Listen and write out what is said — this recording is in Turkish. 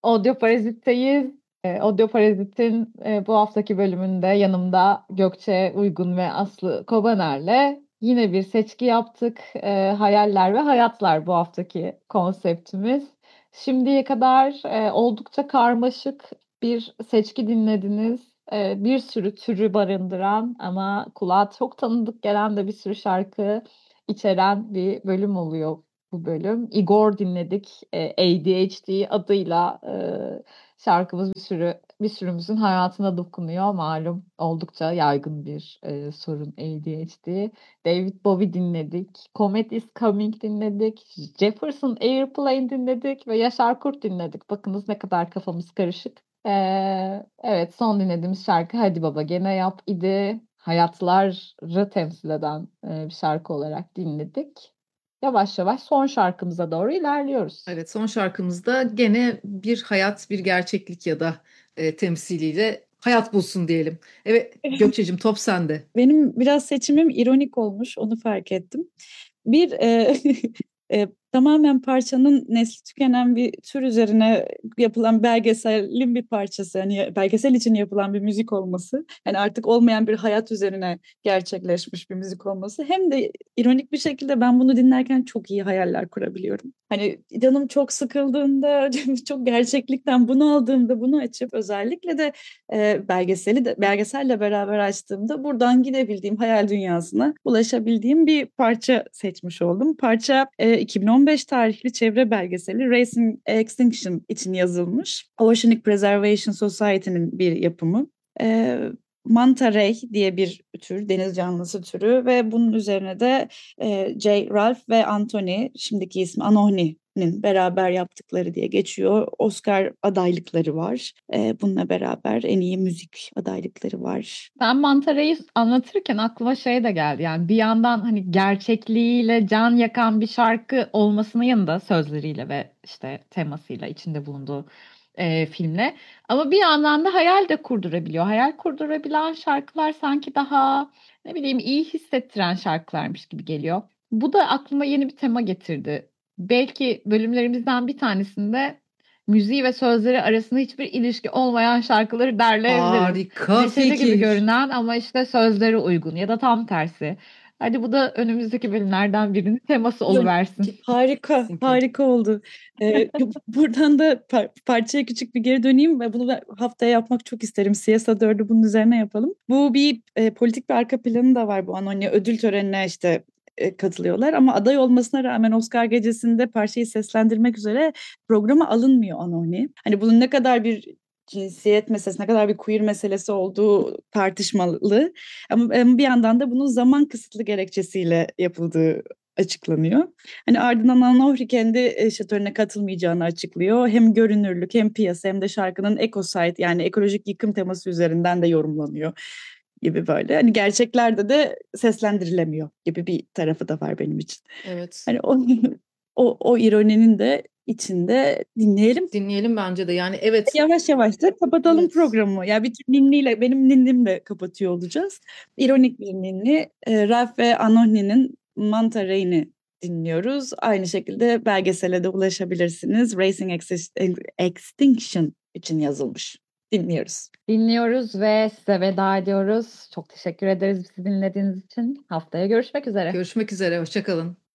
Audio Parazit'teyiz. Audio Parazit'in bu haftaki bölümünde yanımda Gökçe Uygun ve Aslı Kobaner'le yine bir seçki yaptık. Hayaller ve hayatlar bu haftaki konseptimiz. Şimdiye kadar oldukça karmaşık bir seçki dinlediniz. Bir sürü türü barındıran ama kulağa çok tanıdık gelen de bir sürü şarkı içeren bir bölüm oluyor bu bölüm. Igor dinledik. ADHD adıyla şarkımız bir sürümüzün hayatına dokunuyor. Malum oldukça yaygın bir sorun ADHD. David Bowie dinledik. Comet is Coming dinledik. Jefferson Airplane dinledik ve Yaşar Kurt dinledik. Bakınız ne kadar kafamız karışık. Evet, son dinlediğimiz şarkı Hadi Baba Gene Yap idi. Hayatları temsil eden bir şarkı olarak dinledik. Yavaş yavaş son şarkımıza doğru ilerliyoruz. Evet, son şarkımızda gene bir hayat, bir gerçeklik ya da temsiliyle hayat bulsun diyelim. Evet Gökçe'cim, top sende. Benim biraz seçimim ironik olmuş, onu fark ettim. Bir tamamen parçanın nesli tükenen bir tür üzerine yapılan belgeselin bir parçası. Yani belgesel için yapılan bir müzik olması. Yani artık olmayan bir hayat üzerine gerçekleşmiş bir müzik olması. Hem de ironik bir şekilde ben bunu dinlerken çok iyi hayaller kurabiliyorum. Hani canım çok sıkıldığında, çok gerçeklikten bunaldığımda bunu açıp özellikle de belgeselle beraber açtığımda buradan gidebildiğim hayal dünyasına ulaşabildiğim bir parça seçmiş oldum. Parça 2015 tarihli çevre belgeseli Racing Extinction için yazılmış. Oceanic Preservation Society'nin bir yapımı. Manta ray diye bir tür, deniz canlısı türü ve bunun üzerine de J. Ralph ve Anthony, şimdiki ismi Anohni'nin beraber yaptıkları diye geçiyor. Oscar adaylıkları var. Bununla beraber en iyi müzik adaylıkları var. Ben Mantara'yı anlatırken aklıma şey de geldi. Yani bir yandan hani gerçekliğiyle can yakan bir şarkı olmasının yanında sözleriyle ve işte temasıyla içinde bulunduğu filmle. Ama bir yandan da hayal de kurdurabiliyor. Hayal kurdurabilen şarkılar sanki daha ne bileyim iyi hissettiren şarkılarmış gibi geliyor. Bu da aklıma yeni bir tema getirdi. Belki bölümlerimizden bir tanesinde müziği ve sözleri arasında hiçbir ilişki olmayan şarkıları derleyebiliriz. Harika Neşeli gibi fikir. görünen ama işte sözleri uygun ya da tam tersi. Hadi bu da önümüzdeki bölümlerden birinin teması oluversin. Harika, Kesinlikle. harika oldu. Buradan da parçaya küçük bir geri döneyim ve bunu haftaya yapmak çok isterim. CSA 4'ü bunun üzerine yapalım. Bu bir politik bir arka planı da var bu Anonya ödül törenine işte katılıyorlar ama aday olmasına rağmen Oscar gecesinde parçayı seslendirmek üzere programa alınmıyor Anohni. Hani bunun ne kadar bir cinsiyet meselesi, ne kadar bir queer meselesi olduğu tartışmalı. Ama bir yandan da bunun zaman kısıtlı gerekçesiyle yapıldığı açıklanıyor. Hani ardından Anohri kendi şatörüne katılmayacağını açıklıyor. Hem görünürlük hem piyasa hem de şarkının ecocide yani ekolojik yıkım teması üzerinden de yorumlanıyor gibi böyle. Hani gerçeklerde de seslendirilemiyor gibi bir tarafı da var benim için. Evet. Hani o ironinin de içinde dinleyelim. Dinleyelim bence de. Yani evet. Yavaş yavaş da kapatalım Evet. programı. Ya bir tür ninniyle, benim ninnimle kapatıyor olacağız. İronik bir ninni. Ralph ve Anohni'nin Manta Ray'ni dinliyoruz. Aynı şekilde belgesele de ulaşabilirsiniz. Racing Extinction için yazılmış. Dinliyoruz. Dinliyoruz ve size veda ediyoruz. Çok teşekkür ederiz bizi dinlediğiniz için. Haftaya görüşmek üzere. Görüşmek üzere. Hoşça kalın.